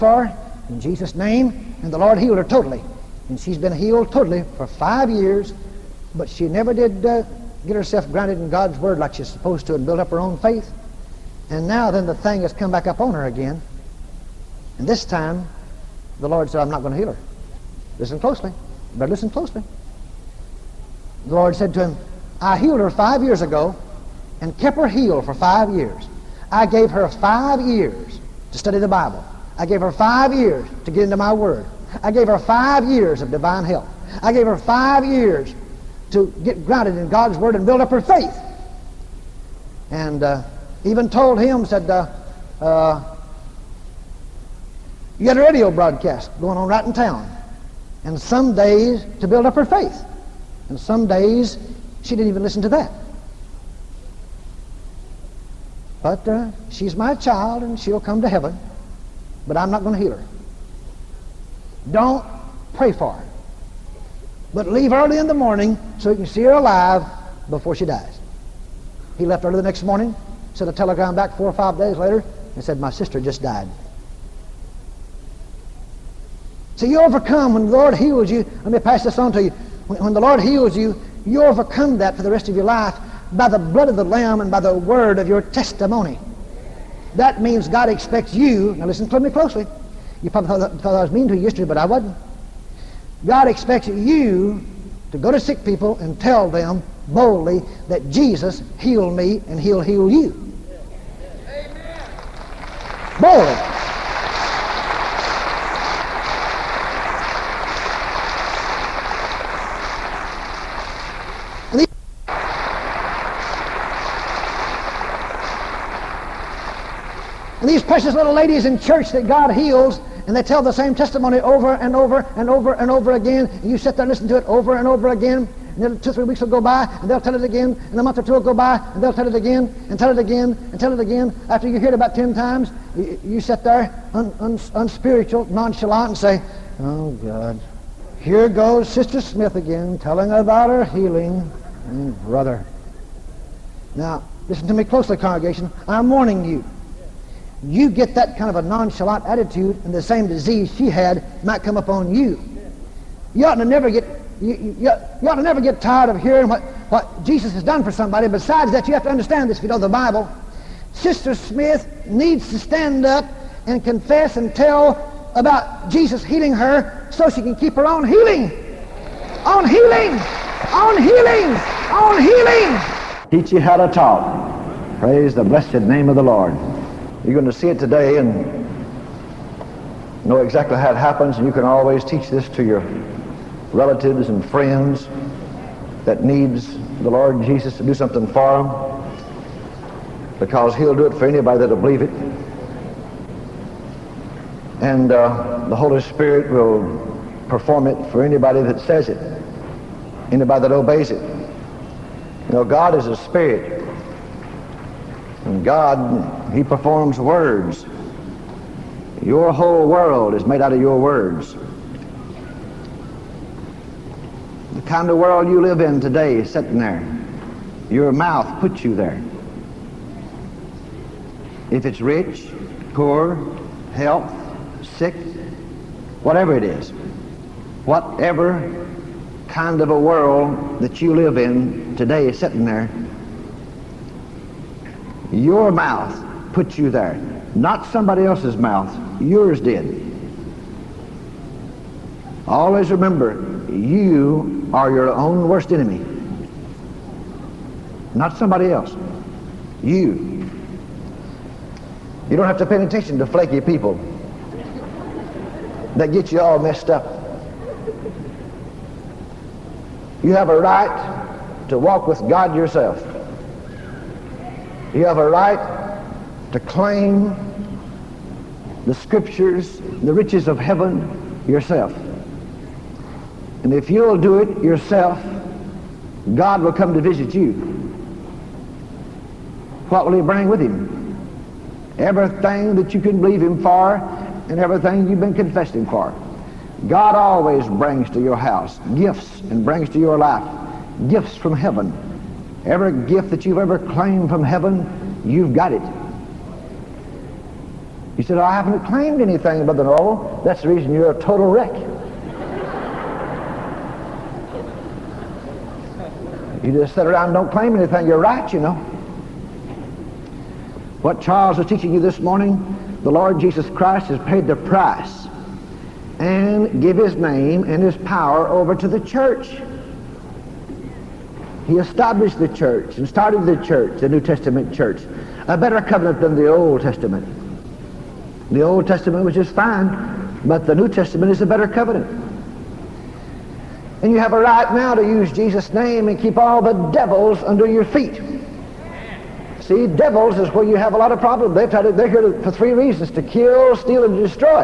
for her in Jesus' name, and the Lord healed her totally. And she's been healed totally for 5 years, but she never did get herself grounded in God's Word like she's supposed to and build up her own faith. And now then the thing has come back up on her again. And this time, the Lord said, I'm not going to heal her. Listen closely. You better listen closely. The Lord said to him, I healed her 5 years ago and kept her healed for 5 years. I gave her 5 years to study the Bible. I gave her 5 years to get into my Word. I gave her 5 years of divine help. I gave her 5 years to get grounded in God's Word and build up her faith. And even told him, said, you had a radio broadcast going on right in town. And some days to build up her faith. And some days she didn't even listen to that. But she's my child and she'll come to heaven. But I'm not going to heal her. Don't pray for her. But leave early in the morning so you can see her alive before she dies. He left early the next morning, sent a telegram back 4 or 5 days later, and said, my sister just died. So you overcome when the Lord heals you. Let me pass this on to you. When the Lord heals you, you overcome that for the rest of your life by the blood of the Lamb and by the word of your testimony. That means God expects you, now listen to me closely. You probably thought I was mean to you yesterday, but I wasn't. God expects you to go to sick people and tell them boldly that Jesus healed me and he'll heal you. Amen. Boldly. And these precious little ladies in church that God heals, and they tell the same testimony over and over and over and over again, and you sit there and listen to it over and over again, and then 2 or 3 weeks will go by, and they'll tell it again, and a month or two will go by, and they'll tell it again, and tell it again, and tell it again. After you hear it about 10 times, you sit there unspiritual, nonchalant, and say, oh God, here goes Sister Smith again, telling about her healing. Brother. Now, listen to me closely, congregation. I'm warning you. You get that kind of a nonchalant attitude, and the same disease she had might come upon you. You ought to never get you ought to never get tired of hearing what Jesus has done for somebody. Besides that, you have to understand this if you know the Bible. Sister Smith needs to stand up and confess and tell about Jesus healing her so she can keep her own healing. On healing! On healing! On healing! Teach you how to talk. Praise the blessed name of the Lord. You're going to see it today and know exactly how it happens, and you can always teach this to your relatives and friends that needs the Lord Jesus to do something for them, because he'll do it for anybody that'll believe it. And the Holy Spirit will perform it for anybody that says it, anybody that obeys it. You know, God is a spirit. And God, he performs words. Your whole world is made out of your words. The kind of world you live in today is sitting there. Your mouth puts you there. If it's rich, poor, health, sick, whatever it is, whatever kind of a world that you live in today is sitting there, your mouth put you there. Not somebody else's mouth. Yours did. Always remember, you are your own worst enemy. Not somebody else. You. You don't have to pay any attention to flaky people that get you all messed up. You have a right to walk with God yourself. You have a right to claim the scriptures, the riches of heaven yourself. And if you'll do it yourself, God will come to visit you. What will he bring with him? Everything that you can believe him for and everything you've been confessing for. God always brings to your house gifts and brings to your life gifts from heaven. Every gift that you've ever claimed from heaven, you've got it. He said, I haven't claimed anything, Brother Norval. That's the reason you're a total wreck. You just sit around and don't claim anything. You're right, you know. What Charles was teaching you this morning, the Lord Jesus Christ has paid the price and give his name and his power over to the church. He established the church and started the church, the New Testament church, a better covenant than the Old Testament. The Old Testament was just fine, but the New Testament is a better covenant. And you have a right now to use Jesus' name and keep all the devils under your feet. See, devils is where you have a lot of problems. They're here for three reasons: to kill, steal, and destroy.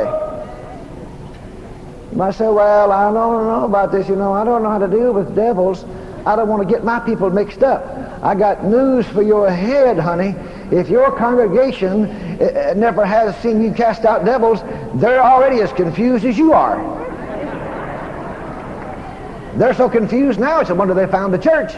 You might say, well, I don't know about this. You know, I don't know how to deal with devils. I don't want to get my people mixed up. I got news for your head, honey. If your congregation never has seen you cast out devils, they're already as confused as you are. They're so confused now, it's a wonder they found the church.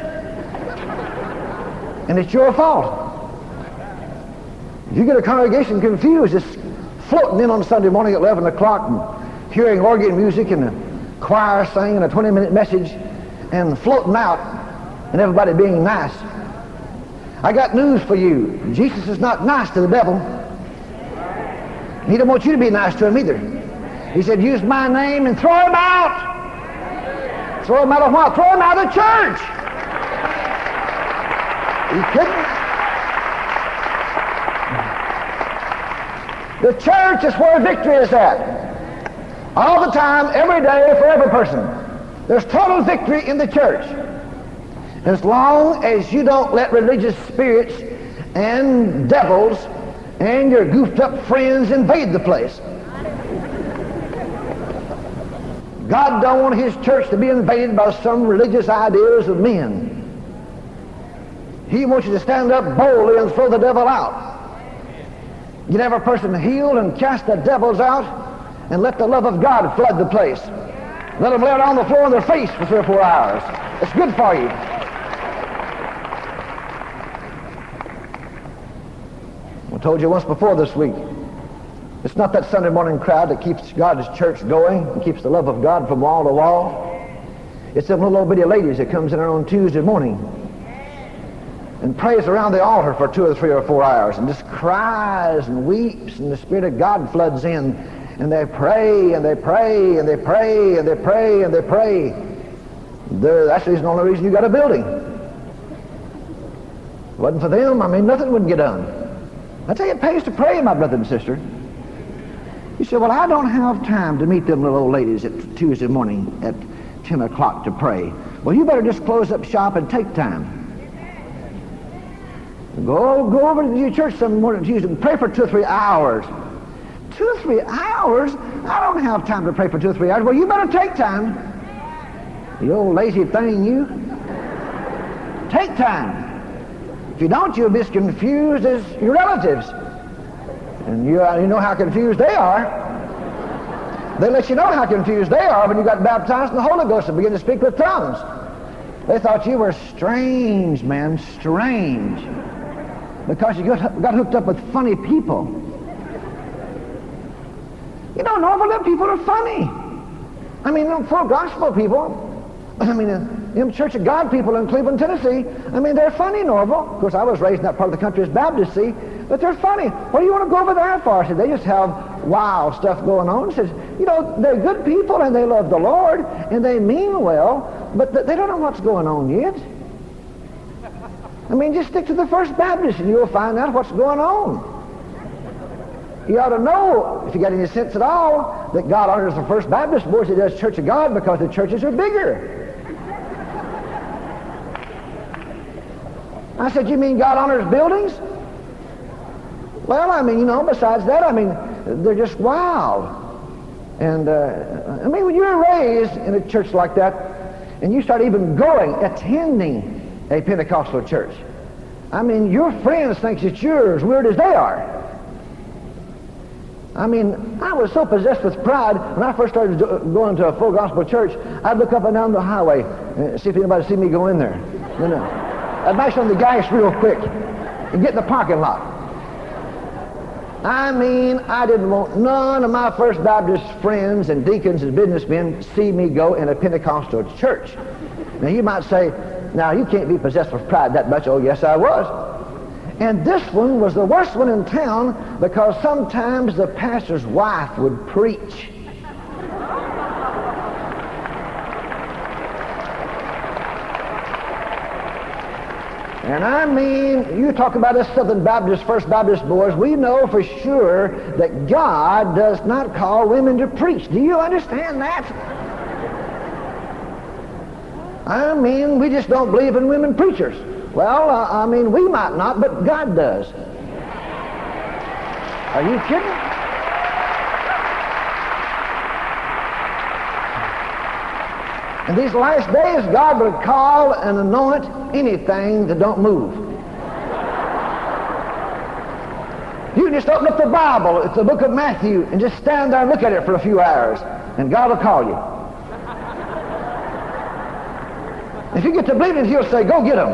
And it's your fault. If you get a congregation confused, it's floating in on Sunday morning at 11 o'clock and hearing organ music and a choir singing a 20-minute message and floating out and everybody being nice. I got news for you. Jesus is not nice to the devil. He don't want you to be nice to him either. He said, use my name and throw him out. Throw him out of what? Throw him out of the church. He couldn't. The church is where victory is at. All the time, every day, for every person. There's total victory in the church. As long as you don't let religious spirits and devils and your goofed up friends invade the place. God don't want his church to be invaded by some religious ideas of men. He wants you to stand up boldly and throw the devil out. Get every person healed and cast the devils out and let the love of God flood the place. Let them lay it on the floor on their face for 3 or 4 hours. It's good for you. I told you once before this week, it's not that Sunday morning crowd that keeps God's church going and keeps the love of God from wall to wall. It's them little old bitty ladies that comes in there on Tuesday morning and prays around the altar for 2 or 3 or 4 hours and just cries and weeps, and the Spirit of God floods in, and they pray and they pray and they pray and they pray and they pray. That's the only reason you got a building. If it wasn't for them, I mean, nothing would get done. I tell you, it pays to pray, my brother and sister. You say, well, I don't have time to meet them little old ladies at Tuesday morning at 10 o'clock to pray. Well, you better just close up shop and take time. Go over to your church some morning Tuesday and pray for 2 or 3 hours. 2 or 3 hours? I don't have time to pray for 2 or 3 hours. Well, you better take time. You old lazy thing, you. Take time. If you don't, you'll be as confused as your relatives. And you know how confused they are. They let you know how confused they are when you got baptized in the Holy Ghost and began to speak with tongues. They thought you were strange, man, strange. Because you got hooked up with funny people. You know, normal people are funny. I mean, full gospel people. I mean, them Church of God people in Cleveland, Tennessee, I mean, they're funny, Norval. Of course, I was raised in that part of the country as Baptist, see, but they're funny. What do you want to go over there for? I said, they just have wild stuff going on. He says, you know, they're good people and they love the Lord and they mean well, but they don't know what's going on yet. I mean, just stick to the First Baptist and you'll find out what's going on. You ought to know, if you got any sense at all, that God honors the First Baptist more than he does Church of God, because the churches are bigger. I said, you mean God honors buildings? Well, I mean, you know, besides that, I mean, they're just wild. And, I mean, when you're raised in a church like that, and you start even attending a Pentecostal church, I mean, your friends think it's yours, weird as they are. I mean, I was so possessed with pride when I first started going to a full gospel church. I'd look up and down the highway and see if anybody see me go in there. You know, I'd mash on the gas real quick and get in the parking lot. I mean, I didn't want none of my First Baptist friends and deacons and businessmen see me go in a Pentecostal church. Now, you might say, now, you can't be possessed with pride that much. Oh, yes, I was. And this one was the worst one in town because sometimes the pastor's wife would preach. And I mean, you talk about us Southern Baptist, First Baptist boys, we know for sure that God does not call women to preach. Do you understand that? I mean, we just don't believe in women preachers. Well, I mean, we might not, but God does. Are you kidding? In these last days, God will call and anoint anything that don't move. You can just open up the Bible, it's the book of Matthew, and just stand there and look at it for a few hours, and God will call you. If you get to believing, He'll say, go get them.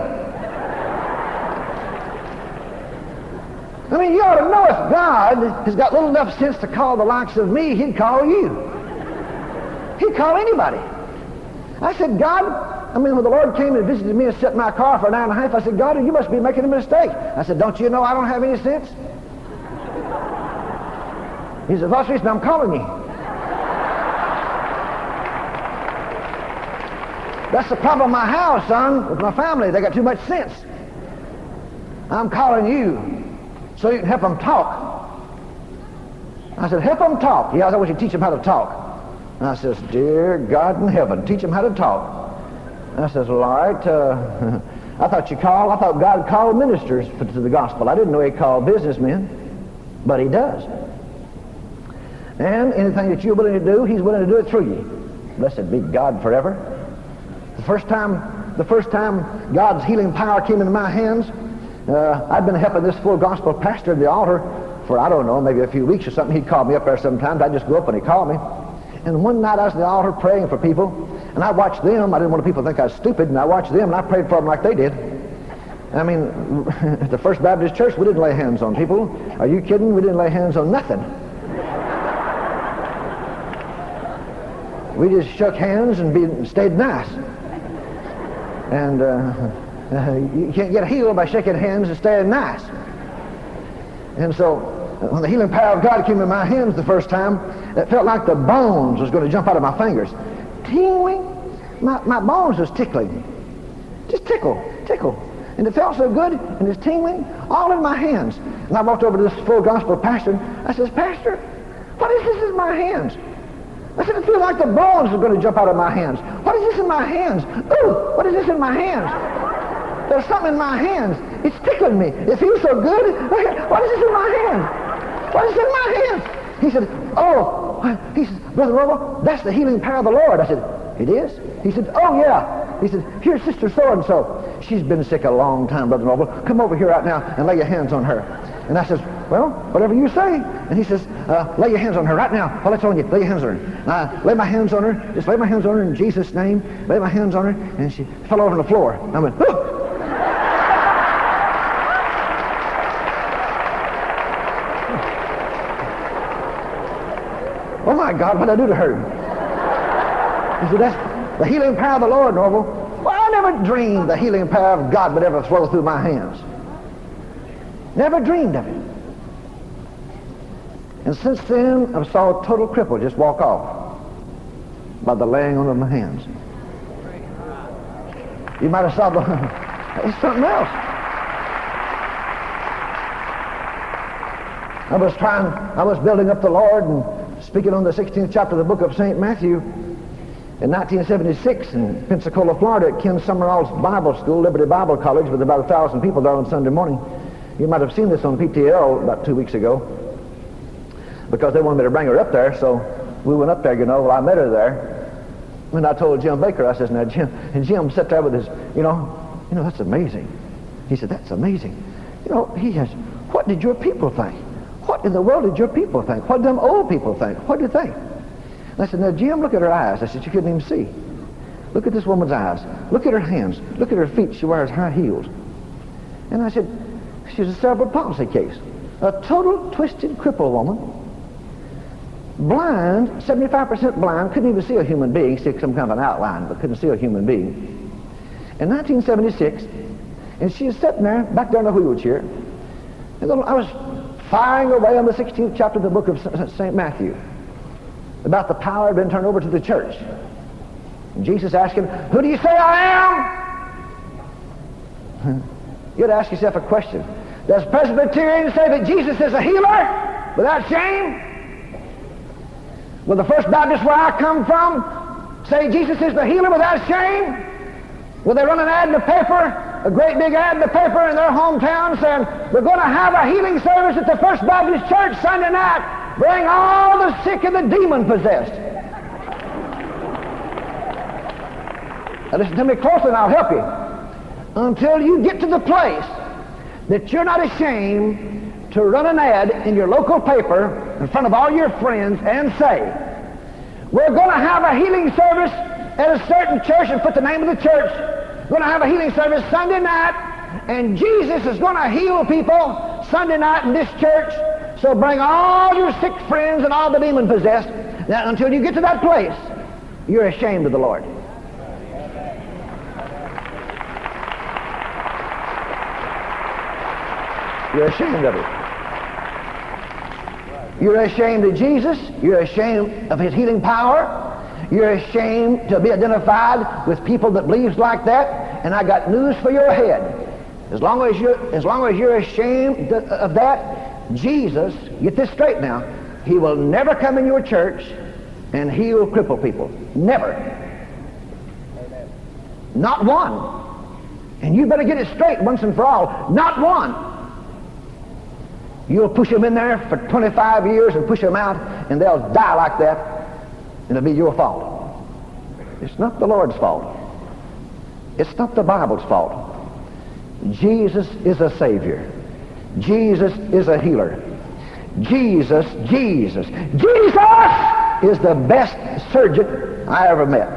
I mean, you ought to know if God has got little enough sense to call the likes of me, He'd call you. He'd call anybody. I said, God, I mean, when the Lord came and visited me and set in my car for an hour and a half, I said, God, you must be making a mistake. I said, don't you know I don't have any sense? He said, that's the reason I'm calling you. That's the problem in my house, son, with my family. They got too much sense. I'm calling you so you can help them talk. I said, help them talk. Yeah, I want you to teach them how to talk. And I says, dear God in heaven, teach them how to talk. And I says, all right, I thought God called ministers to the gospel. I didn't know He called businessmen, but He does. And anything that you're willing to do, He's willing to do it through you. Blessed be God forever. The first time God's healing power came into my hands, I'd been helping this full gospel pastor at the altar for, I don't know, maybe a few weeks or something. He'd call me up there sometimes. I'd just go up and he'd call me. And one night I was at the altar praying for people, and I watched them. I didn't want people to think I was stupid, and I watched them, and I prayed for them like they did. I mean, at the First Baptist Church, we didn't lay hands on people. Are you kidding? We didn't lay hands on nothing. We just shook hands and stayed nice. And you can't get healed by shaking hands and staying nice. And so when the healing power of God came in my hands the first time, it felt like the bones was going to jump out of my fingers. Tingling. My bones was tickling. Just tickle. And it felt so good, and it's tingling all in my hands. And I walked over to this full gospel pastor, and I says, Pastor, what is this in my hands? I said, it feels like the bones are going to jump out of my hands. What is this in my hands? Ooh, what is this in my hands? There's something in my hands. It's tickling me. It feels so good. What is this in my hands? What is in my hands? He said, Brother Robo, that's the healing power of the Lord. I said, it is? He said, oh yeah. He said, here's Sister so-and-so. She's been sick a long time, Brother Robo. Come over here right now and lay your hands on her. And I says, well, whatever you say. And he says, lay your hands on her right now. While it's on you, lay your hands on her. And I lay my hands on her. Just lay my hands on her in Jesus' name. Lay my hands on her. And she fell over on the floor. And I went, whoo! Oh my God, what did I do to her? He said, that's the healing power of the Lord, Norval. Well, I never dreamed the healing power of God would ever flow through my hands. Never dreamed of it. And since then, I saw a total cripple just walk off by the laying on of my hands. You might have saw it's something else. I was building up the Lord and speaking on the 16th chapter of the book of St. Matthew in 1976 in Pensacola, Florida at Ken Summerall's Bible School, Liberty Bible College, with about 1,000 people there on Sunday morning. You might have seen this on PTL about 2 weeks ago because they wanted me to bring her up there, so we went up there, you know. Well, I met her there. And I told Jim Baker, I says, now Jim, and Jim sat there with his, you know, that's amazing. He said, that's amazing. You know, what did your people think? What in the world did your people think? What did them old people think? What did they think? And I said, now Jim, look at her eyes. I said, she couldn't even see. Look at this woman's eyes. Look at her hands. Look at her feet. She wears high heels. And I said, she's a cerebral palsy case. A total twisted, crippled woman. Blind, 75% blind, couldn't even see a human being, see some kind of an outline, but couldn't see a human being. In 1976, and she was sitting there, back there in a wheelchair, and I was firing away on the 16th chapter of the book of St. Matthew about the power had been turned over to the church. And Jesus asked him, "Who do you say I am?" You'd ask yourself a question. Does Presbyterians say that Jesus is a healer without shame? Will the First Baptist where I come from say Jesus is the healer without shame? Will they run an ad in the paper, a great big ad in the paper in their hometown saying, "We're going to have a healing service at the First Baptist Church Sunday night. Bring all the sick and the demon-possessed." Now listen to me closely and I'll help you. Until you get to the place that you're not ashamed to run an ad in your local paper in front of all your friends and say, "We're going to have a healing service at a certain church," and put the name of the church. "We're going to have a healing service Sunday night, and Jesus is going to heal people Sunday night in this church. So bring all your sick friends and all the demon-possessed." Now, until you get to that place, you're ashamed of the Lord. You're ashamed of it. You're ashamed of Jesus. You're ashamed of his healing power. You're ashamed to be identified with people that believes like that. And I got news for your head. As long as you're ashamed of that, Jesus, get this straight now, he will never come in your church and heal crippled people. Never. Not one. And you better get it straight once and for all. Not one. You'll push them in there for 25 years and push them out, and they'll die like that, and it'll be your fault. It's not the Lord's fault. It's not the Bible's fault. Jesus is a Savior. Jesus is a healer. Jesus is the best surgeon I ever met.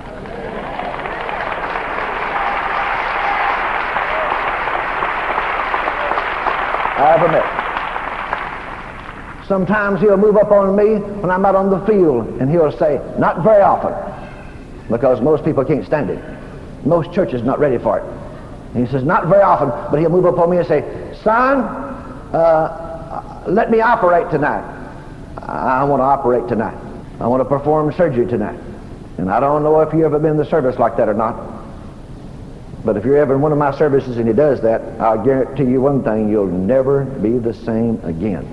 Sometimes he'll move up on me when I'm out on the field, and he'll say, "Not very often," because most people can't stand it. Most churches not ready for it. And he says, "Not very often," but he'll move up on me and say, "Son, let me operate tonight. I want to operate tonight. I want to perform surgery tonight." And I don't know if you've ever been in the service like that or not, but if you're ever in one of my services and he does that, I'll guarantee you one thing: you'll never be the same again.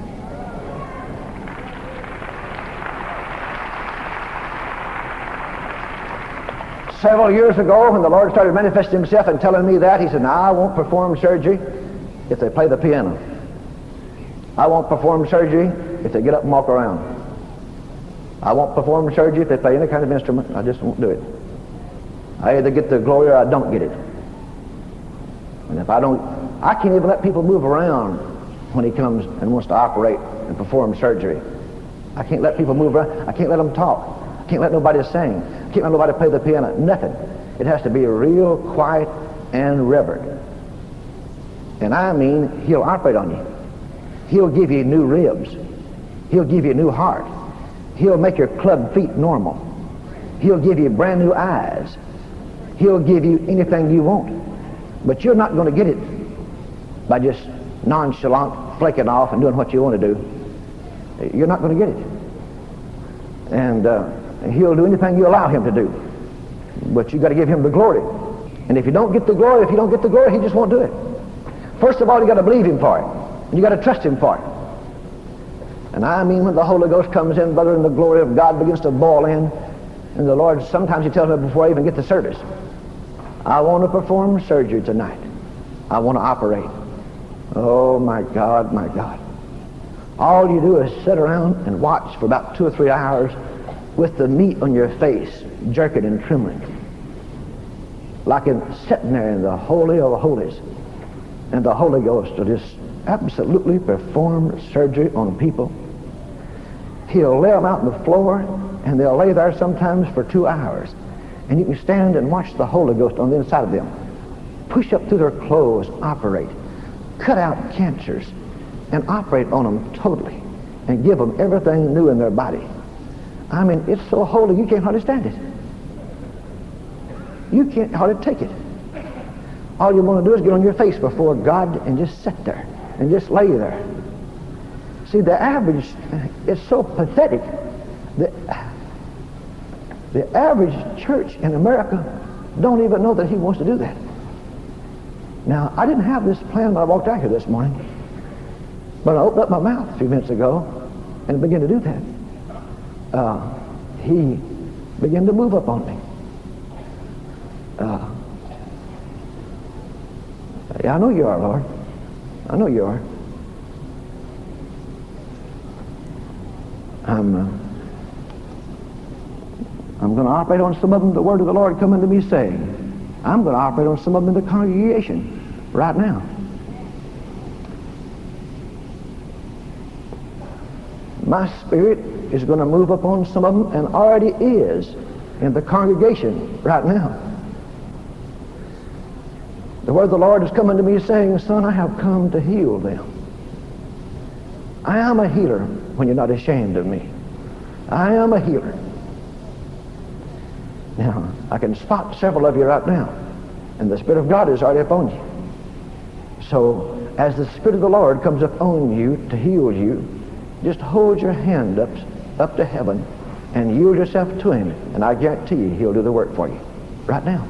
Several years ago, when the Lord started manifesting himself and telling me that, he said, "Now, I won't perform surgery if they play the piano. I won't perform surgery if they get up and walk around. I won't perform surgery if they play any kind of instrument. I just won't do it. I either get the glory or I don't get it. And if I don't, I can't even let people move around when he comes and wants to operate and perform surgery. I can't let people move around. I can't let them talk. I can't let nobody sing. I can't let nobody play the piano. Nothing. It has to be real quiet and reverent. And I mean, he'll operate on you. He'll give you new ribs. He'll give you a new heart. He'll make your club feet normal. He'll give you brand new eyes. He'll give you anything you want. But you're not going to get it by just nonchalant flaking off and doing what you want to do. You're not going to get it. And he'll do anything you allow him to do. But you've got to give him the glory. And if you don't get the glory, he just won't do it. First of all, you got to believe him for it. And you got to trust him for it. And I mean, when the Holy Ghost comes in, brother, and the glory of God begins to boil in, and the Lord, sometimes he tells me before I even get to service, "I want to perform surgery tonight. I want to operate." Oh, my God, my God. All you do is sit around and watch for about 2 or 3 hours with the meat on your face, jerking and trembling, like in sitting there in the Holy of Holies. And the Holy Ghost will just absolutely perform surgery on people. He'll lay them out on the floor, and they'll lay there sometimes for 2 hours. And you can stand and watch the Holy Ghost on the inside of them push up through their clothes, operate, cut out cancers, and operate on them totally and give them everything new in their body. I mean, it's so holy you can't hardly stand it. You can't hardly take it. All you want to do is get on your face before God and just sit there and just lay there. See, the average is so pathetic. The average church in America don't even know that he wants to do that. Now, I didn't have this plan when I walked out here this morning, but I opened up my mouth a few minutes ago and began to do that. He began to move up on me. Yeah, I know you are, Lord. I know you are. I'm going to operate on some of them. The word of the Lord coming to me saying, I'm going to operate on some of them in the congregation right now. My spirit is going to move upon some of them and already is in the congregation right now. The word of the Lord is coming to me saying, son, I have come to heal them. I am a healer when you're not ashamed of me. I am a healer. Now, I can spot several of you right now, and the Spirit of God is already upon you. So, as the Spirit of the Lord comes upon you to heal you, just hold your hand up to heaven and yield yourself to Him, and I guarantee you He'll do the work for you right now.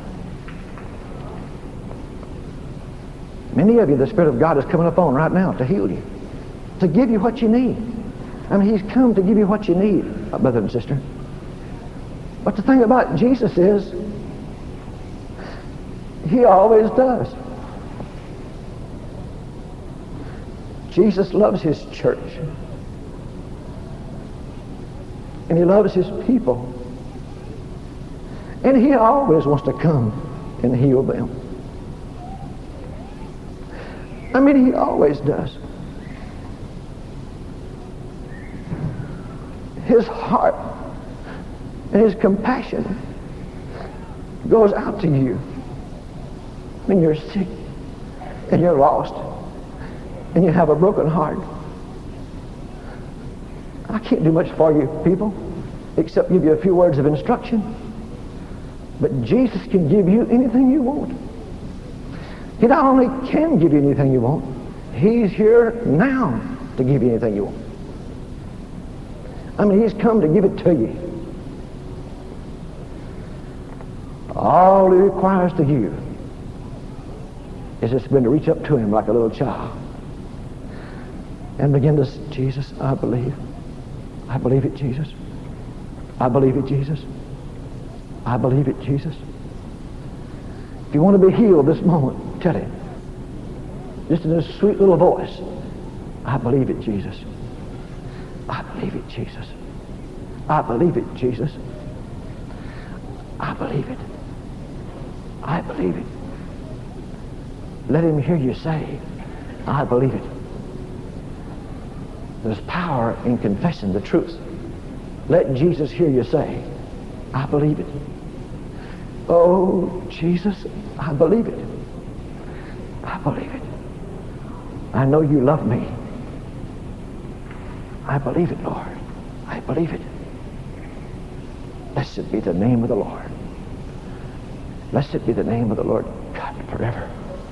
Many of you, the Spirit of God is coming upon right now to heal you, to give you what you need. I mean, He's come to give you what you need, brother and sister. But the thing about Jesus is, He always does. Jesus loves His church. And He loves His people. And He always wants to come and heal them. I mean, He always does. His heart and His compassion goes out to you when you're sick and you're lost and you have a broken heart. I can't do much for you people except give you a few words of instruction, but Jesus can give you anything you want. He not only can give you anything you want, He's here now to give you anything you want. I mean, He's come to give it to you. All He requires to you is just been to reach up to Him like a little child and begin to say, Jesus, I believe. I believe it, Jesus. I believe it, Jesus. I believe it, Jesus. If you want to be healed this moment, tell Him, just in a sweet little voice, I believe it, Jesus. I believe it, Jesus. I believe it, Jesus. I believe it. I believe it. Let Him hear you say, I believe it. There's power in confessing the truth. Let Jesus hear you say, I believe it. Oh, Jesus, I believe it. I believe it. I know you love me. I believe it, Lord. I believe it. Blessed be the name of the Lord. Blessed be the name of the Lord God forever.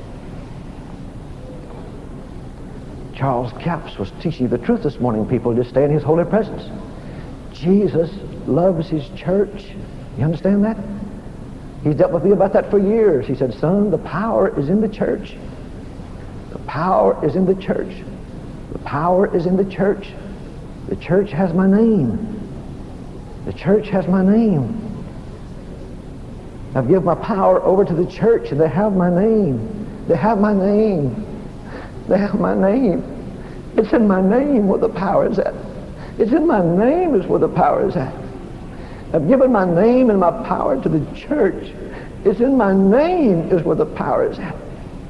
Charles Capps was teaching the truth this morning, people. Just stay in His holy presence. Jesus loves His church. You understand that? He's dealt with me about that for years. He said, son, the power is in the church. The power is in the church. The power is in the church. The church has my name. The church has my name. I've given my power over to the church, and they have my name. They have my name. They have my name. It's in my name where the power is at. It's in my name is where the power is at. I've given my name and my power to the church. It's in my name is where the power is at.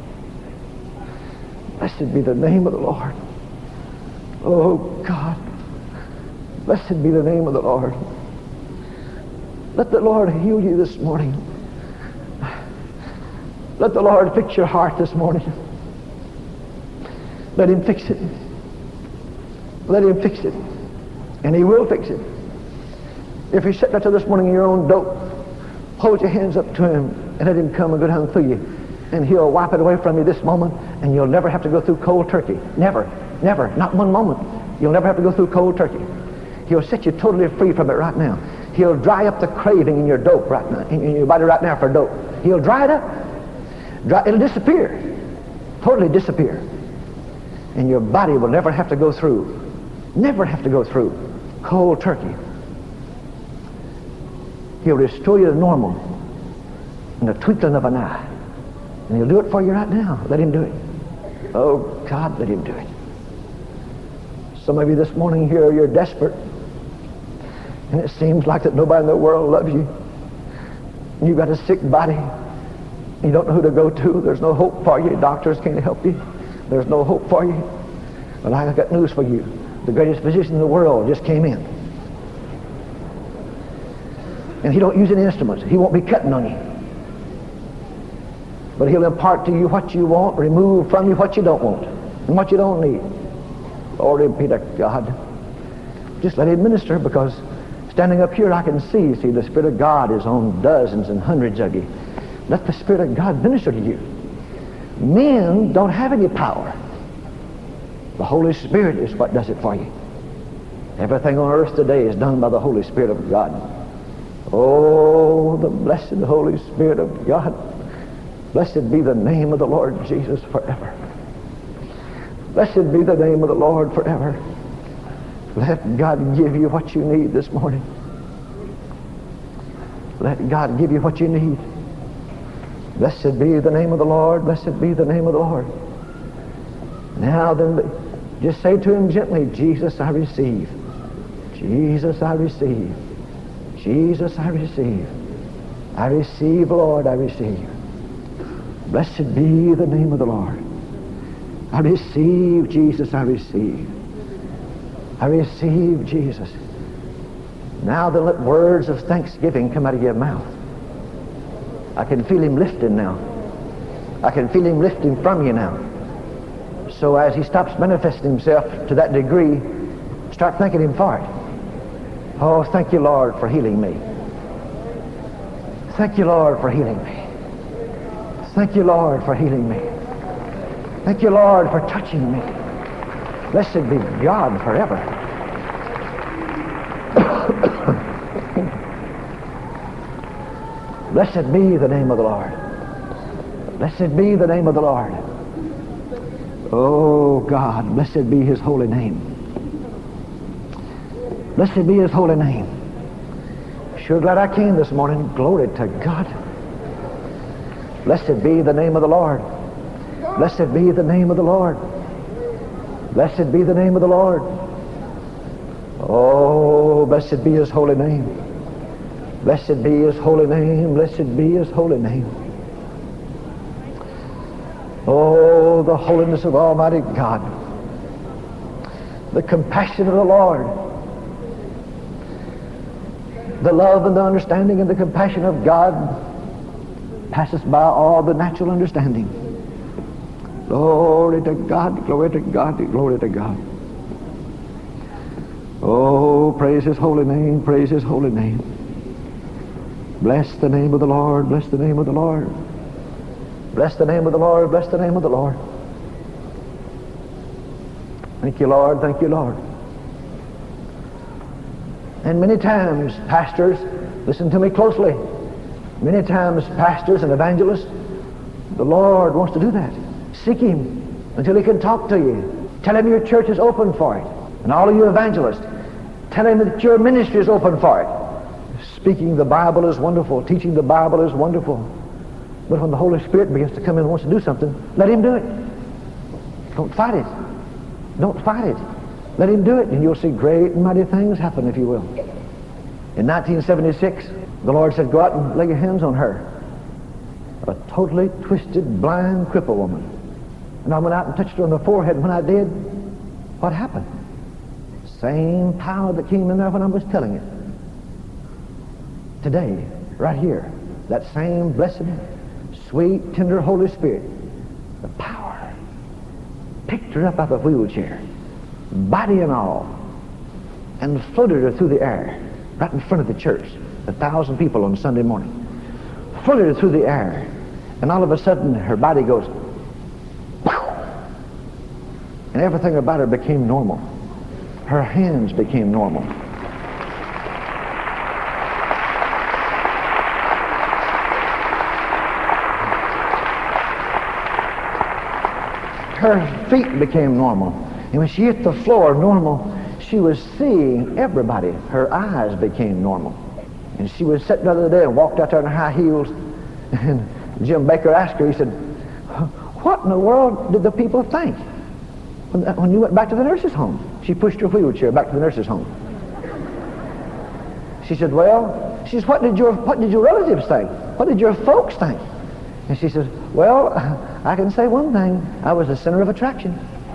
Blessed be the name of the Lord. Oh God. Blessed be the name of the Lord. Let the Lord heal you this morning. Let the Lord fix your heart this morning. Let Him fix it. Let him fix it. And he will fix it. If you're sitting up to this morning in your own dope, hold your hands up to him and let him come and go down through you. And he'll wipe it away from you this moment, and you'll never have to go through cold turkey. Never, never, not one moment. You'll never have to go through cold turkey. He'll set you totally free from it right now. He'll dry up the craving in your dope right now, in your body right now for dope. He'll dry it up. It'll disappear. Totally disappear. And your body will never have to go through cold turkey. He'll restore you to normal in the twinkling of an eye. And he'll do it for you right now. Let him do it. Oh, God, let him do it. Some of you this morning here, you're desperate. And it seems like that nobody in the world loves you. You've got a sick body. You don't know who to go to. There's no hope for you. Doctors can't help you. There's no hope for you. But I got news for you. The greatest physician in the world just came in. And he don't use any instruments. He won't be cutting on you. But he'll impart to you what you want, remove from you what you don't want, and what you don't need. Glory be to God. Just let him minister, because standing up here I can see the Spirit of God is on dozens and hundreds of you. Let the Spirit of God minister to you. Men don't have any power. The Holy Spirit is what does it for you. Everything on earth today is done by the Holy Spirit of God. Oh, the blessed Holy Spirit of God. Blessed be the name of the Lord Jesus forever. Blessed be the name of the Lord forever. Let God give you what you need this morning. Let God give you what you need. Blessed be the name of the Lord. Blessed be the name of the Lord. Now then, just say to him gently, Jesus, I receive. Jesus, I receive. Jesus, I receive. I receive, Lord, I receive. Blessed be the name of the Lord. I receive, Jesus, I receive. I receive, Jesus. Now then, let words of thanksgiving come out of your mouth. I can feel him lifting now. I can feel him lifting from you now. So as he stops manifesting himself to that degree, start thanking him for it. Oh, thank you, Lord, for healing me. Thank you, Lord, for healing me. Thank you, Lord, for healing me. Thank you, Lord, for touching me. Blessed be God forever. Blessed be the name of the Lord. Blessed be the name of the Lord. Oh, God, blessed be his holy name. Blessed be his holy name. Sure glad I came this morning. Glory to God. Blessed be the name of the Lord. Blessed be the name of the Lord. Blessed be the name of the Lord. Oh, blessed be his holy name. Blessed be his holy name. Blessed be his holy name. Oh, the holiness of Almighty God. The compassion of the Lord. The love and the understanding and the compassion of God passes by all the natural understanding. Glory to God, glory to God, glory to God. Oh, praise his holy name, praise his holy name. Bless the name of the Lord, bless the name of the Lord. Bless the name of the Lord, bless the name of the Lord. Thank you, Lord, thank you, Lord. And many times, pastors, listen to me closely, many times pastors and evangelists, the Lord wants to do that. Seek him until he can talk to you. Tell him your church is open for it. And all of you evangelists, tell him that your ministry is open for it. Speaking the Bible is wonderful. Teaching the Bible is wonderful. But when the Holy Spirit begins to come in and wants to do something, let him do it. Don't fight it. Don't fight it. Let him do it, and you'll see great and mighty things happen, if you will. In 1976, the Lord said, go out and lay your hands on her. A totally twisted, blind, crippled woman. And I went out and touched her on the forehead, and when I did, what happened? Same power that came in there when I was telling it. Today, right here, that same blessed, sweet, tender Holy Spirit, the power, picked her up out of the wheelchair, body and all, and floated her through the air, right in front of the church, 1,000 people on Sunday morning. Floated her through the air, and all of a sudden her body goes, and everything about her became normal. Her hands became normal. Her feet became normal. And when she hit the floor normal, she was seeing everybody. Her eyes became normal. And she was sitting the other day and walked out there in her high heels. And Jim Baker asked her, he said, what in the world did the people think when you went back to the nurse's home? She pushed her wheelchair back to the nurse's home. She said, well, she says, what did your relatives think? What did your folks think? And she says, well, I can say one thing. I was the center of attraction.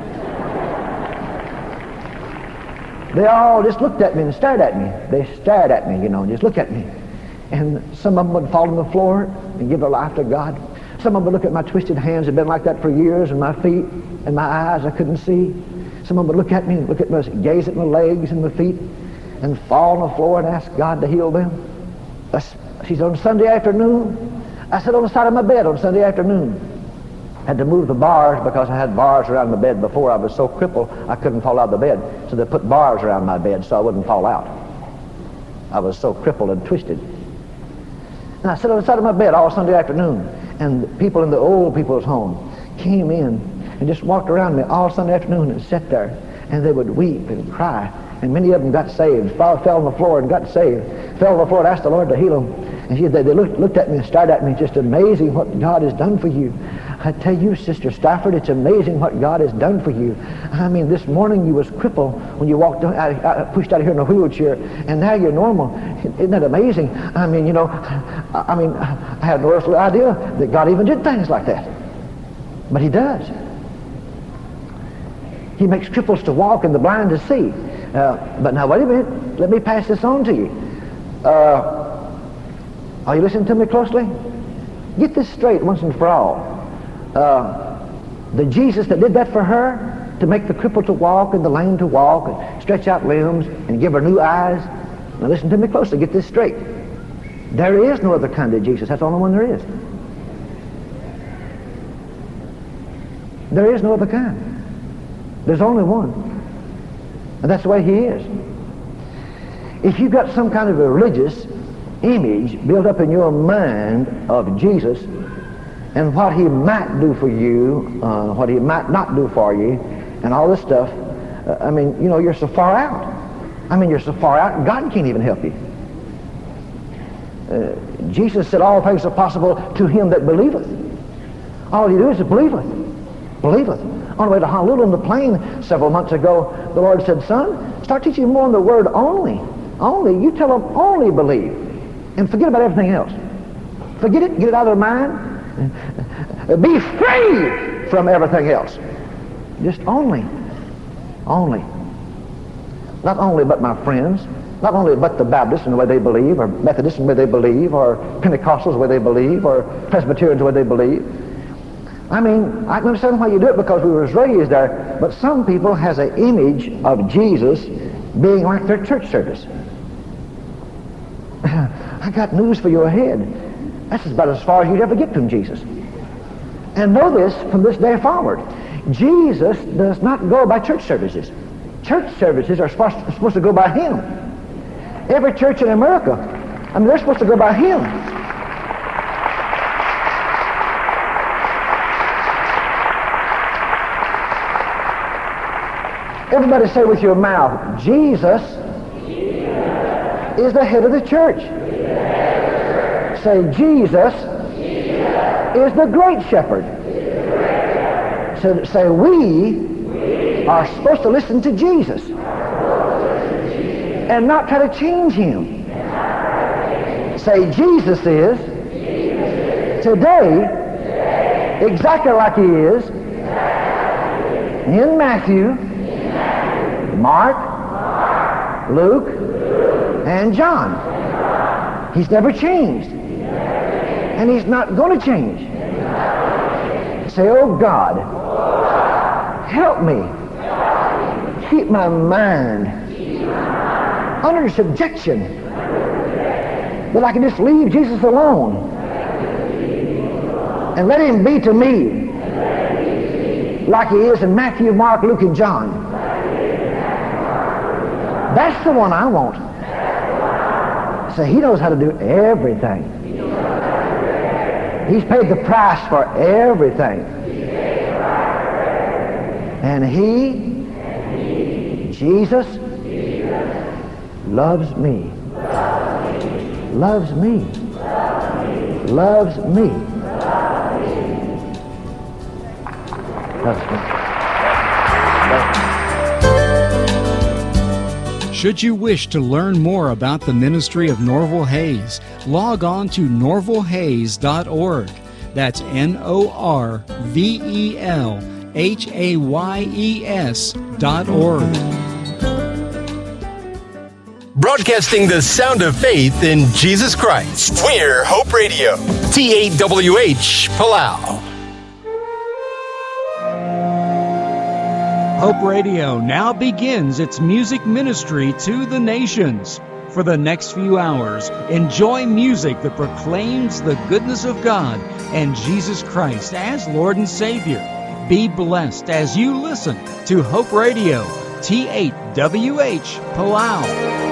They all just looked at me and stared at me. They stared at me, just look at me. And some of them would fall on the floor and give their life to God. Some of them would look at my twisted hands, had been like that for years, and my feet and my eyes I couldn't see. Some of them would look at me and gaze at my legs and my feet and fall on the floor and ask God to heal them. She's on Sunday afternoon. I sat on the side of my bed on Sunday afternoon. Had to move the bars because I had bars around the bed before. I was so crippled I couldn't fall out of the bed. So they put bars around my bed so I wouldn't fall out. I was so crippled and twisted. And I sat on the side of my bed all Sunday afternoon. And people in the old people's home came in and just walked around me all Sunday afternoon and sat there. And they would weep and cry. And many of them got saved, fell on the floor and got saved. Fell on the floor and asked the Lord to heal them. And they looked at me and stared at me, just amazing what God has done for you. I tell you, Sister Stafford, it's amazing what God has done for you. I mean, this morning you was crippled when you walked pushed out of here in a wheelchair, and now you're normal. Isn't that amazing? I mean, I had no earthly idea that God even did things like that. But He does. He makes cripples to walk and the blind to see. But now, wait a minute. Let me pass this on to you. Are you listening to me closely? Get this straight once and for all. The Jesus that did that for her, to make the cripple to walk and the lame to walk and stretch out limbs and give her new eyes. Now listen to me closely. Get this straight. There is no other kind of Jesus. That's the only one there is. There is no other kind. There's only one. And that's the way He is. If you've got some kind of a religious image built up in your mind of Jesus and what He might do for you, what He might not do for you, and all this stuff, you're so far out. You're so far out, God can't even help you. Jesus said all things are possible to him that believeth. All you do is believeth. Believeth. On the way to Honolulu on the plane several months ago, the Lord said, son, start teaching more on the word only. Only. You tell them only believe. And forget about everything else. Forget it. Get it out of their mind. Be free from everything else. Just only. Only. Not only but my friends. Not only but the Baptists in the way they believe, or Methodists in the way they believe, or Pentecostals the way they believe, or Presbyterians the way they believe. I can understand why you do it because we were raised there, but some people has an image of Jesus being like their church service. I got news for you ahead. That's about as far as you'd ever get from Jesus. And know this from this day forward. Jesus does not go by church services. Church services are supposed to go by Him. Every church in America, they're supposed to go by Him. Everybody say with your mouth, Jesus is the head of the church. Say, Jesus is the great shepherd. So say, we are supposed to listen to Jesus and not try to change Him. Say, Jesus is today exactly like He is in Matthew, Mark, Luke, and John. He's never changed. And He's not going to change. Say, oh God, help me keep my mind under subjection, that I can just leave Jesus alone and let him be to me like he is in Matthew, Mark, Luke, and John. That's the one I want. So he knows how to do everything. He's paid the price for everything. And he, Jesus, loves me. Loves me. Loves me. Loves me. Should you wish to learn more about the ministry of Norval Hayes, log on to norvalhayes.org. That's NorvelHayes.org. Broadcasting the sound of faith in Jesus Christ. We're Hope Radio, T8WH, Palau. Hope Radio now begins its music ministry to the nations. For the next few hours, enjoy music that proclaims the goodness of God and Jesus Christ as Lord and Savior. Be blessed as you listen to Hope Radio, T8WH, Palau.